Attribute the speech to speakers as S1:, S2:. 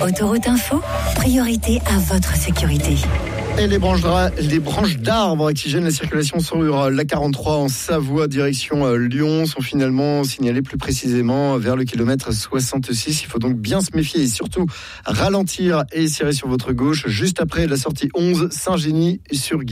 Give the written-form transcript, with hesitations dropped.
S1: Autoroute Info, priorité à votre sécurité.
S2: Et les branches d'arbres qui gênent la circulation sur la 43 en Savoie, direction Lyon, sont finalement signalées plus précisément vers le kilomètre 66. Il faut donc bien se méfier et surtout ralentir et serrer sur votre gauche juste après la sortie 11 Saint-Gény-sur-Guiers.